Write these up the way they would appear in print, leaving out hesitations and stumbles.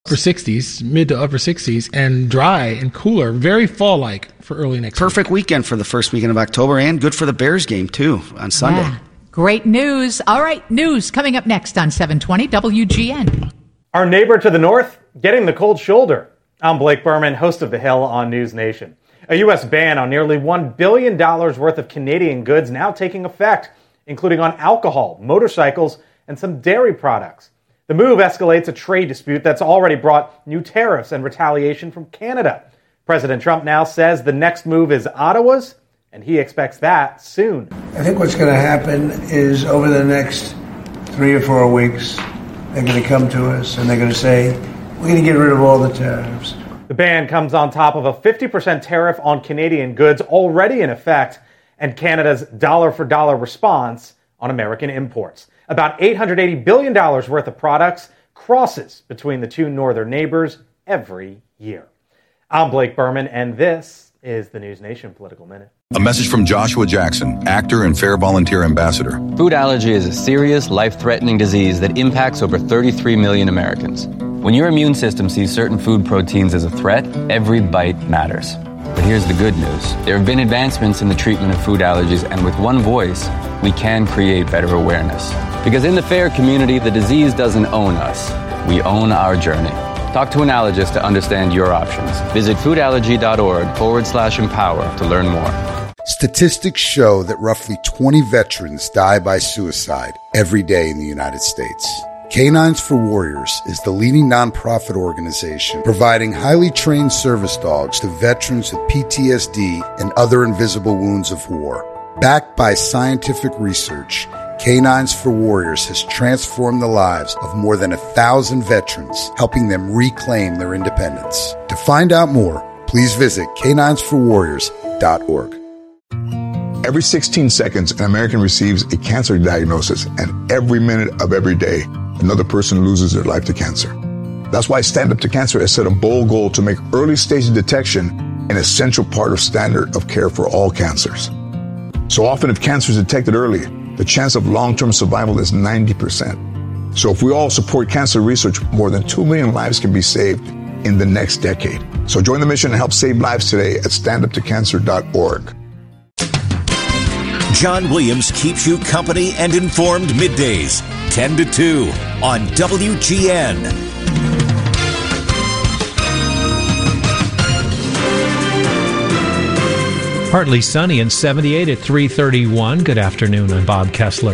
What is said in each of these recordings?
upper 60s, mid to upper 60s, and dry and cooler, very fall-like for early next week. Perfect weekend for the first weekend of October, and good for the Bears game, too, on Sunday. Yeah. Great news. All right, news coming up next on 720 WGN. Our neighbor to the north, getting the cold shoulder. I'm Blake Berman, host of The Hill on News Nation. A U.S. ban on nearly $1 billion worth of Canadian goods now taking effect, including on alcohol, motorcycles, and some dairy products. The move escalates a trade dispute that's already brought new tariffs and retaliation from Canada. President Trump now says the next move is Ottawa's, and he expects that soon. I think what's going to happen is over the next 3 or 4 weeks, they're going to come to us and they're going to say, we're going to get rid of all the tariffs. The ban comes on top of a 50% tariff on Canadian goods already in effect and Canada's dollar-for-dollar response on American imports. About $880 billion worth of products crosses between the two northern neighbors every year. I'm Blake Berman, and this is the News Nation Political Minute. A message from Joshua Jackson, actor and Fair Volunteer Ambassador. Food allergy is a serious, life-threatening disease that impacts over 33 million Americans. When your immune system sees certain food proteins as a threat, every bite matters. But here's the good news. There have been advancements in the treatment of food allergies, and with one voice, we can create better awareness. Because in the FAIR community, the disease doesn't own us. We own our journey. Talk to an allergist to understand your options. Visit foodallergy.org/empower to learn more. Statistics show that roughly 20 veterans die by suicide every day in the United States. Canines for Warriors is the leading nonprofit organization providing highly trained service dogs to veterans with PTSD and other invisible wounds of war. Backed by scientific research, Canines for Warriors has transformed the lives of more than 1,000 veterans, helping them reclaim their independence. To find out more, please visit caninesforwarriors.org. Every 16 seconds, an American receives a cancer diagnosis, and every minute of every day, another person loses their life to cancer. That's why Stand Up to Cancer has set a bold goal to make early stage detection an essential part of standard of care for all cancers. So often, if cancer is detected early, the chance of long-term survival is 90%. So if we all support cancer research, more than 2 million lives can be saved in the next decade. So join the mission and help save lives today at standuptocancer.org. John Williams keeps you company and informed middays, 10 to 2 on WGN. Partly sunny and 78 at 3:31. Good afternoon. I'm Bob Kessler.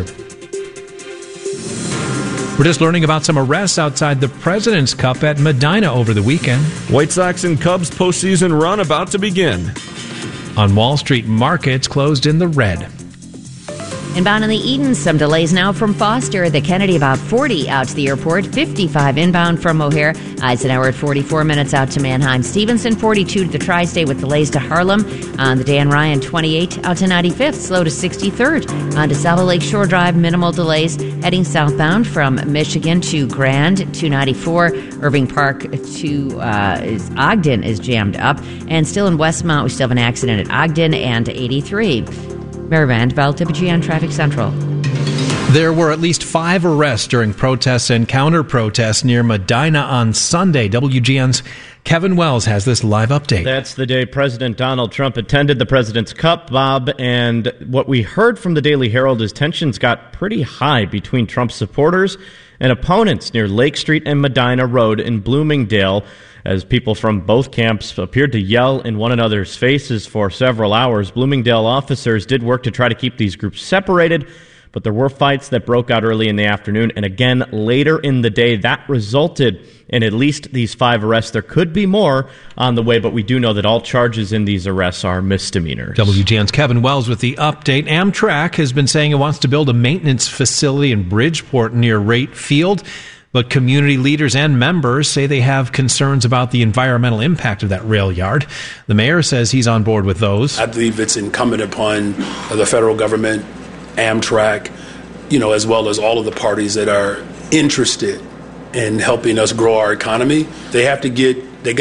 We're just learning about some arrests outside the President's Cup at Medina over the weekend. White Sox and Cubs postseason run about to begin. On Wall Street, markets closed in the red. Inbound in the Eden, some delays now from Foster. The Kennedy about 40 out to the airport, 55 inbound from O'Hare. Eisenhower at 44 minutes out to Manheim. Stevenson 42 to the Tri-State with delays to Harlem. On the Dan Ryan 28 out to 95th, slow to 63rd. On to Salvo Lake Shore Drive, minimal delays. Heading southbound from Michigan to Grand 294. Irving Park to Ogden is jammed up. And still in Westmount, we still have an accident at Ogden and 83. Mary Vandeveld, WGN Traffic Central. There were at least 5 arrests during protests and counter-protests near Medina on Sunday. WGN's Kevin Wells has this live update. That's the day President Donald Trump attended the President's Cup, Bob, and what we heard from the Daily Herald is tensions got pretty high between Trump's supporters and opponents near Lake Street and Medina Road in Bloomingdale, as people from both camps appeared to yell in one another's faces for several hours. Bloomingdale officers did work to try to keep these groups separated, but there were fights that broke out early in the afternoon, and again later in the day. That resulted in at least these 5 arrests. There could be more on the way, but we do know that all charges in these arrests are misdemeanors. WGN's Kevin Wells with the update. Amtrak has been saying it wants to build a maintenance facility in Bridgeport near Rate Field, but community leaders and members say they have concerns about the environmental impact of that rail yard. The mayor says he's on board with those. I believe it's incumbent upon the federal government, Amtrak, as well as all of the parties that are interested in helping us grow our economy. They have to get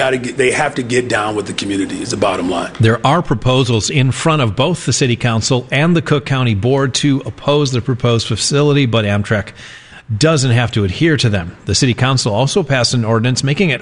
down with the community is the bottom line. There are proposals in front of both the City Council and the Cook County Board to oppose the proposed facility, but Amtrak doesn't have to adhere to them. The City Council also passed an ordinance making it